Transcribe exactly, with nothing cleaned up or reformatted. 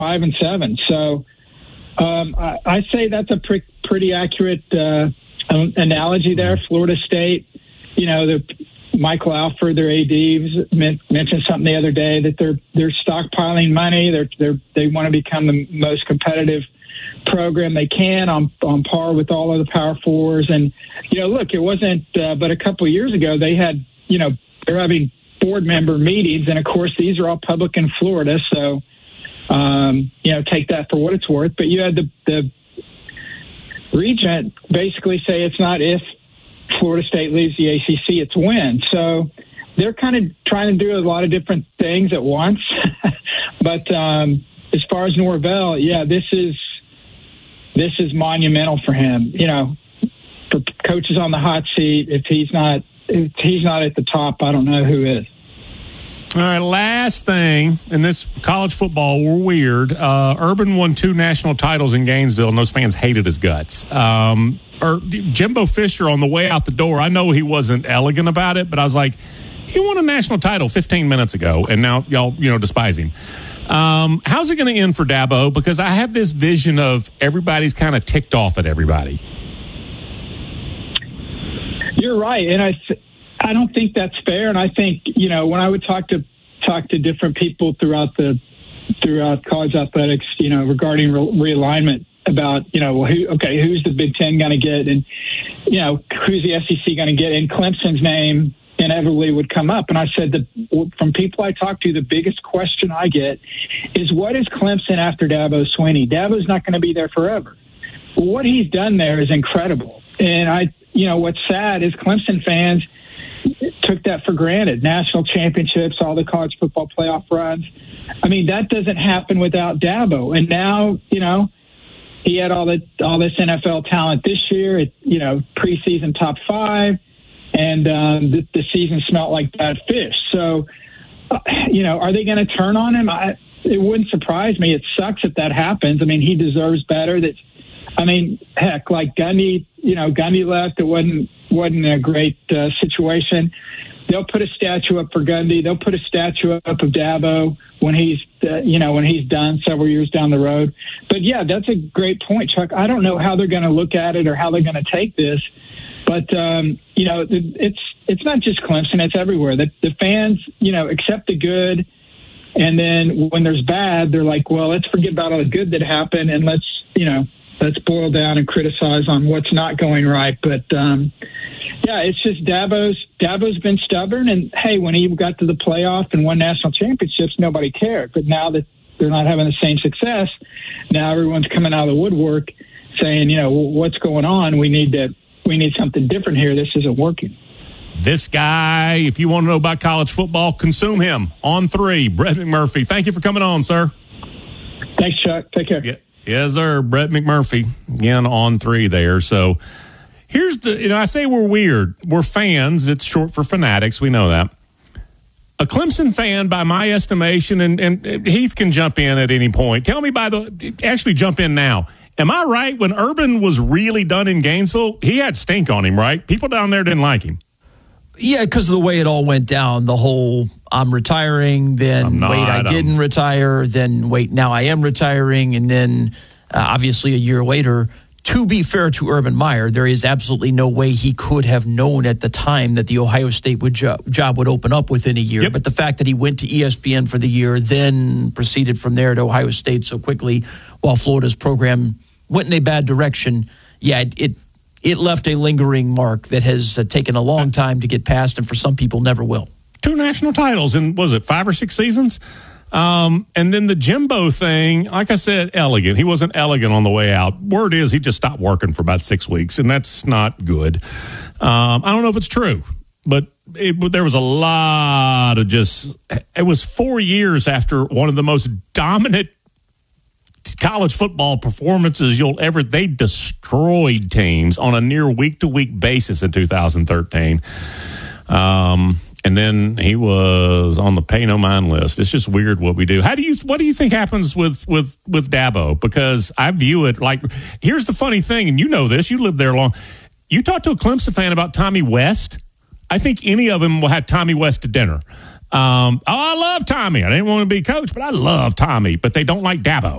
five and seven. So um, I, I say that's a pre- pretty accurate uh, analogy there. Florida State, you know, the Michael Alford, their A D, mentioned something the other day that they're they're stockpiling money. They're they're they want to become the most competitive program they can, on on par with all of the Power Fours. And you know, look, it wasn't uh, but a couple of years ago they had, you know, they're having board member meetings, and of course these are all public in Florida, so um, you know, take that for what it's worth. But you had the the regent basically say it's not if Florida State leaves the A C C, it's when. So they're kind of trying to do a lot of different things at once. But um, as far as Norvell, yeah, this is this is monumental for him. You know, for coaches on the hot seat, if he's not if he's not at the top, I don't know who is. All right, last thing, and this college football, we're weird. Uh, Urban won two national titles in Gainesville, and those fans hated his guts. Um, or Jimbo Fisher on the way out the door, I know he wasn't elegant about it, but I was like, he won a national title fifteen minutes ago, and now y'all, you know, despise him. Um, how's it going to end for Dabo? Because I have this vision of everybody's kind of ticked off at everybody. You're right, and I. Th- I don't think that's fair, and I think, you know, when I would talk to talk to different people throughout the throughout college athletics, you know, regarding re- realignment about, you know, well, who, okay, who's the Big Ten going to get, and you know, who's the S E C going to get, and Clemson's name inevitably would come up, and I said that from people I talk to, the biggest question I get is, what is Clemson after Dabo Swinney? Dabo's not going to be there forever. Well, what he's done there is incredible, and I, you know, what's sad is Clemson fans took that for granted. National championships, all the college football playoff runs. I mean, that doesn't happen without Dabo. And now, you know, he had all the all this N F L talent this year. It, you know, preseason top five, and um, the, the season smelled like bad fish. So, uh, you know, are they going to turn on him? I, it wouldn't surprise me. It sucks if that happens. I mean, he deserves better. That, I mean, heck, like Gundy. You know, Gundy left. It wasn't. wasn't a great uh, situation. They'll put a statue up for Gundy. They'll put a statue up of Dabo when he's, uh, you know, when he's done several years down the road. But yeah, that's a great point, Chuck. I don't know how they're going to look at it or how they're going to take this, but um, you know, it's it's not just Clemson; it's everywhere. The, the fans, you know, accept the good, and then when there's bad, they're like, well, let's forget about all the good that happened, and let's, you know, let's boil down and criticize on what's not going right. But um, yeah, it's just Dabo's Dabo's been stubborn. And hey, when he got to the playoff and won national championships, nobody cared. But now that they're not having the same success, now everyone's coming out of the woodwork saying, you know, what's going on? We need to we need something different here. This isn't working. This guy, if you want to know about college football, consume him on three. Brett McMurphy, thank you for coming on, sir. Thanks, Chuck. Take care. Yeah. Yes, sir. Brett McMurphy, again, on three there. So here's the, you know, I say we're weird. We're fans. It's short for fanatics. We know that. A Clemson fan, by my estimation, and, and Heath can jump in at any point. Tell me by the, actually jump in now. Am I right? When Urban was really done in Gainesville, he had stink on him, right? People down there didn't like him. Yeah, because of the way it all went down, the whole I'm retiring, then I'm not, wait, I didn't I'm... retire, then wait, now I am retiring, and then uh, obviously a year later, to be fair to Urban Meyer, there is absolutely no way he could have known at the time that the Ohio State would jo- job would open up within a year. Yep. But the fact that he went to E S P N for the year, then proceeded from there to Ohio State so quickly while Florida's program went in a bad direction, yeah, it, it It left a lingering mark that has uh, taken a long time to get past, and for some people never will. Two national titles in, was it five or six seasons? Um, and then the Jimbo thing, like I said, elegant. He wasn't elegant on the way out. Word is he just stopped working for about six weeks, and that's not good. Um, I don't know if it's true, but it, there was a lot of just – it was four years after one of the most dominant college football performances you'll ever, they destroyed teams on a near week-to-week basis in two thousand thirteen. Um, and then he was on the pay no mind list. It's just weird what we do. How do you, what do you think happens with, with, with Dabo? Because I view it like, here's the funny thing, and you know this, you lived there long. You talk to a Clemson fan about Tommy West, I think any of them will have Tommy West to dinner. Um, oh, I love Tommy. I didn't want to be coach, but I love Tommy. But they don't like Dabo.